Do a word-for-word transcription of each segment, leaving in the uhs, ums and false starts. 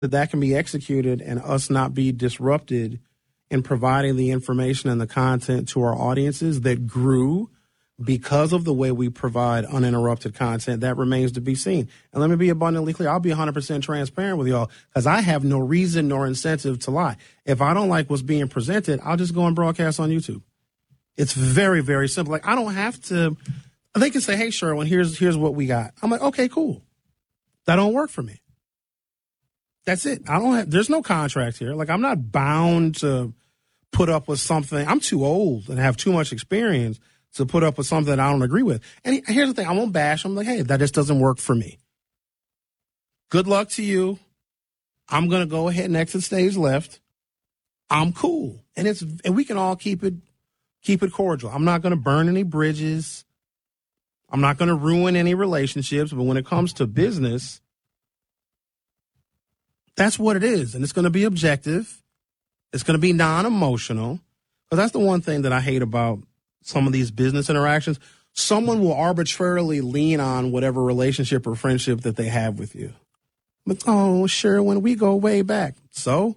that that can be executed and us not be disrupted in providing the information and the content to our audiences that grew because of the way we provide uninterrupted content, that remains to be seen. And let me be abundantly clear. I'll be one hundred percent transparent with y'all because I have no reason nor incentive to lie. If I don't like what's being presented, I'll just go and broadcast on YouTube. It's very, very simple. Like, I don't have to. They can say, hey, Sherwin, here's, here's what we got. I'm like, okay, cool. That don't work for me. That's it. I don't have, there's no contract here. Like, I'm not bound to put up with something. I'm too old and have too much experience to put up with something that I don't agree with. And here's the thing. I won't bash. I'm like, hey, that just doesn't work for me. Good luck to you. I'm going to go ahead and exit stage left. I'm cool. And it's, and we can all keep it, keep it cordial. I'm not going to burn any bridges. I'm not going to ruin any relationships. But when it comes to business, that's what it is. And it's going to be objective. It's going to be non-emotional. Because that's the one thing that I hate about some of these business interactions. Someone will arbitrarily lean on whatever relationship or friendship that they have with you. But, oh, sure, when we go way back. So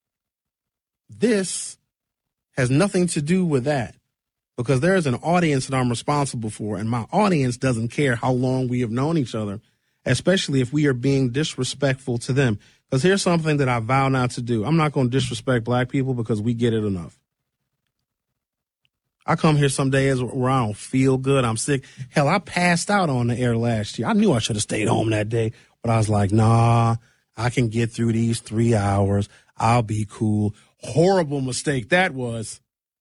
this has nothing to do with that. Because there is an audience that I'm responsible for, and my audience doesn't care how long we have known each other, especially if we are being disrespectful to them. Because here's something that I vow not to do. I'm not going to disrespect black people because we get it enough. I come here some days where I don't feel good. I'm sick. Hell, I passed out on the air last year. I knew I should have stayed home that day, but I was like, nah, I can get through these three hours. I'll be cool. Horrible mistake that was.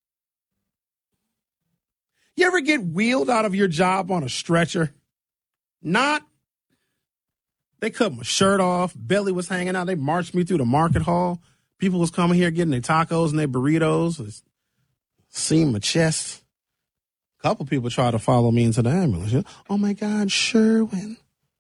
You ever get wheeled out of your job on a stretcher? Not. They cut my shirt off. Belly was hanging out. They marched me through the market hall. People was coming here getting their tacos and their burritos. Seeing my chest. A couple people tried to follow me into the ambulance. Oh, my God, Sherwin.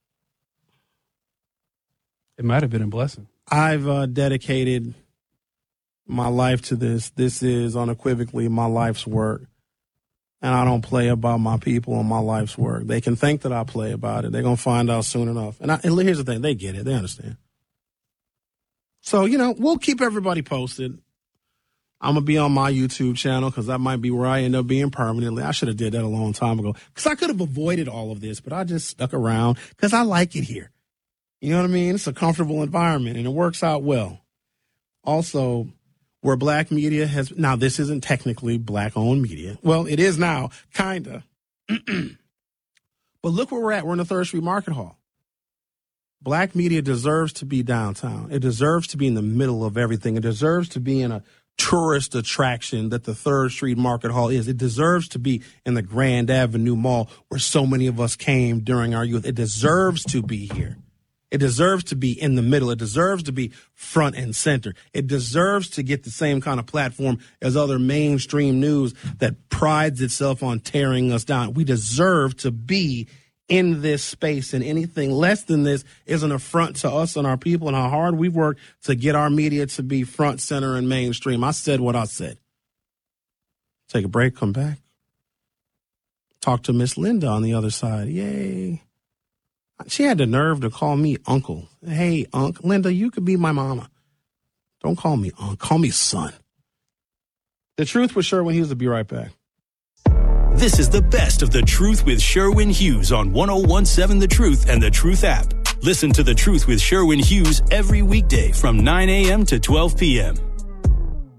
It might have been a blessing. I've uh, dedicated my life to this. This is unequivocally my life's work. And I don't play about my people and my life's work. They can think that I play about it. They're going to find out soon enough. And, I, and here's the thing. They get it. They understand. So, you know, we'll keep everybody posted. I'm going to be on my YouTube channel because that might be where I end up being permanently. I should have did that a long time ago because I could have avoided all of this, but I just stuck around because I like it here. You know what I mean? It's a comfortable environment, and it works out well. Also, where black media has, now this isn't technically black-owned media. Well, it is now, kind of. But look where we're at. We're in the Third Street Market Hall. Black media deserves to be downtown. It deserves to be in the middle of everything. It deserves to be in a tourist attraction that the Third Street Market Hall is. It deserves to be in the Grand Avenue Mall where so many of us came during our youth. It deserves to be here. It deserves to be in the middle. It deserves to be front and center. It deserves to get the same kind of platform as other mainstream news that prides itself on tearing us down. We deserve to be in this space, and anything less than this is an affront to us and our people and how hard we've worked to get our media to be front, center, and mainstream. I said what I said. Take a break, come back. Talk to Miss Linda on the other side. Yay. She had the nerve to call me uncle. Hey, Unc, Linda, you could be my mama. Don't call me Unc. Call me son. The Truth with Sherwin Hughes will be right back. This is the best of The Truth with Sherwin Hughes on one oh one seven The Truth and The Truth app. Listen to The Truth with Sherwin Hughes every weekday from nine a.m. to twelve p.m.